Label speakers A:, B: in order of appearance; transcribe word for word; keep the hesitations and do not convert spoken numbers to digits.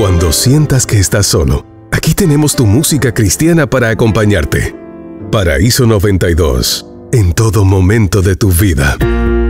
A: Cuando sientas que estás solo, aquí tenemos tu música cristiana para acompañarte. Paraíso noventa y dos, en todo momento de tu vida.